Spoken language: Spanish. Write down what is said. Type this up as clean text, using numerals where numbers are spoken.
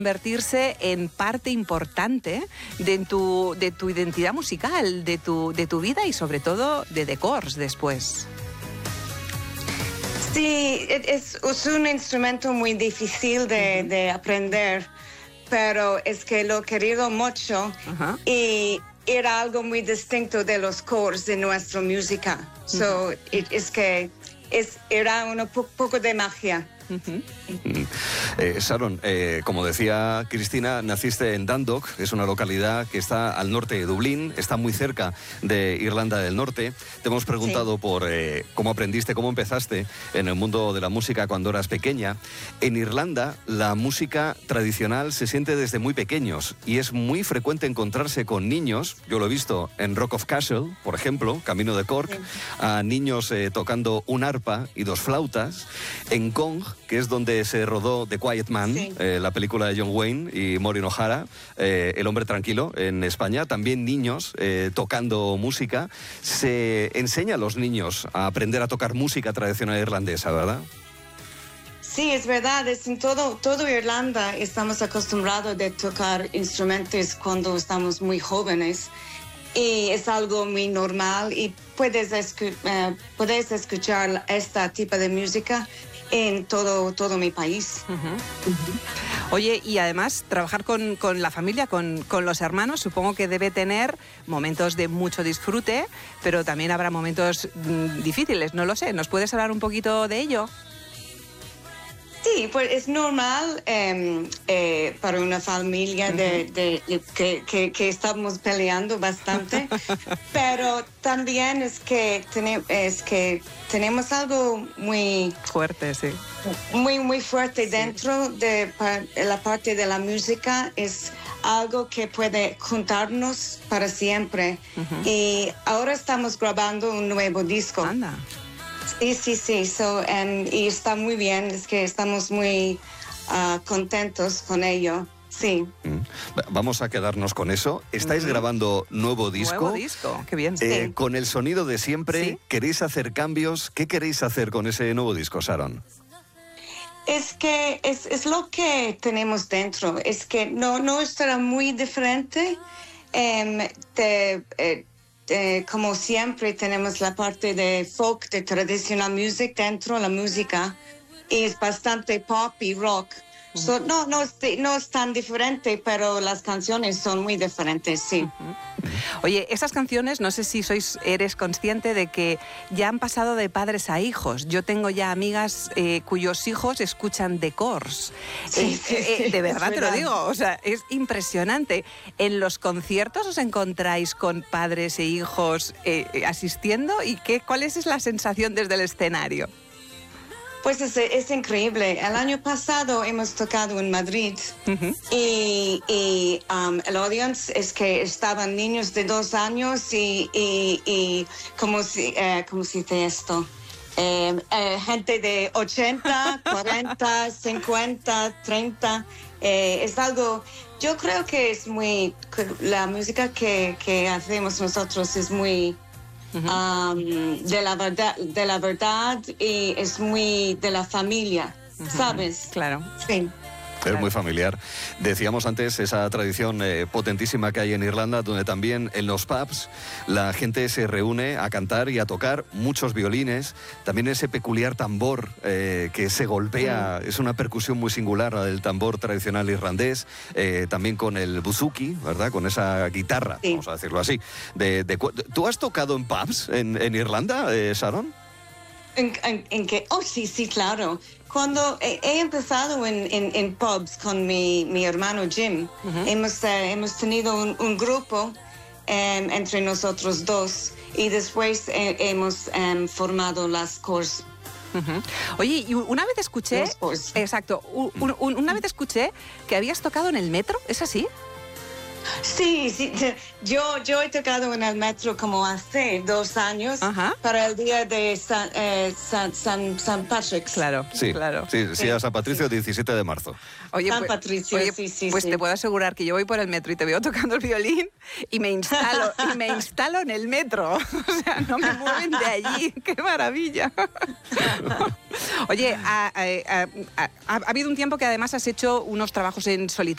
convertirse en parte importante de tu identidad musical, de tu vida y sobre todo de The Corrs después. Sí, es un instrumento muy difícil de aprender, pero es que lo he querido mucho y era algo muy distinto de los Corrs de nuestra música. Era un poco de magia. Sharon, como decía Cristina, naciste en Dundalk, es una localidad que está al norte de Dublín, está muy cerca de Irlanda del Norte. Te hemos preguntado por cómo aprendiste, cómo empezaste en el mundo de la música cuando eras pequeña. En Irlanda, la música tradicional se siente desde muy pequeños y es muy frecuente encontrarse con niños, yo lo he visto en Rock of Castle, por ejemplo, camino de Cork, a niños tocando un arpa y dos flautas. En Cong, que es donde se rodó The Quiet Man, la película de John Wayne y Maureen O'Hara, El hombre tranquilo, en España, también niños tocando música. Se enseña a los niños a aprender a tocar música tradicional irlandesa, ¿verdad? Sí, es verdad, es en todo Irlanda estamos acostumbrados a tocar instrumentos cuando estamos muy jóvenes y es algo muy normal y puedes escuchar este tipo de música en todo mi país. Oye, y además trabajar con la familia, con los hermanos, supongo que debe tener momentos de mucho disfrute, pero también habrá momentos difíciles, no lo sé. ¿Nos puedes hablar un poquito de ello? Sí, pues es normal para una familia que estamos peleando bastante, pero también es que tenemos algo muy fuerte, sí. Muy fuerte dentro de la parte de la música. Es algo que puede juntarnos para siempre. Y ahora estamos grabando un nuevo disco. Anda. Sí. Y está muy bien, es que estamos muy contentos con ello. Sí. Vamos a quedarnos con eso. ¿Estáis grabando nuevo disco? Nuevo disco, qué bien. Sí. Con el sonido de siempre, ¿Sí? ¿Queréis hacer cambios? ¿Qué queréis hacer con ese nuevo disco, Sharon? Es que es lo que tenemos dentro. Es que no estará muy diferente. Como siempre tenemos la parte de folk, de traditional music dentro de la música y es bastante pop y rock. No es tan diferente, pero las canciones son muy diferentes, sí. Oye, esas canciones, no sé si eres consciente de que ya han pasado de padres a hijos. Yo tengo ya amigas cuyos hijos escuchan The Corrs. De verdad te lo digo, o sea, es impresionante. ¿En los conciertos os encontráis con padres e hijos asistiendo? ¿Y cuál es la sensación desde el escenario? Pues es increíble. El año pasado hemos tocado en Madrid y el audience es que estaban niños de 2 años y ¿cómo se dice esto? Gente de 80, 40, 50, 30. Es algo, yo creo que la música que hacemos nosotros es muy... de la verdad y es muy de la familia, ¿sabes? Claro. Sí. Es muy familiar. Decíamos antes esa tradición potentísima que hay en Irlanda, donde también en los pubs la gente se reúne a cantar y a tocar, muchos violines, también ese peculiar tambor que se golpea, es una percusión muy singular, la del tambor tradicional irlandés, también con el buzuki, ¿verdad? Con esa guitarra, vamos a decirlo así. ¿Tú has tocado en pubs en Irlanda, Sharon? ¿En qué? Oh, sí, claro. Cuando he empezado en pubs con mi hermano Jim, hemos tenido un grupo entre nosotros dos y después hemos formado las Corrs. Oye, y una vez escuché... Exacto. Una vez escuché que habías tocado en el metro, ¿es así? Sí, yo he tocado en el metro como hace 2 años para el día de San Patrick's. Claro, sí, claro. Sí, a San Patricio, 17 de marzo. San Patricio, pues te puedo asegurar que yo voy por el metro y te veo tocando el violín y me instalo en el metro. O sea, no me mueven de allí. ¡Qué maravilla! Oye, ha habido un tiempo que además has hecho unos trabajos en solitario.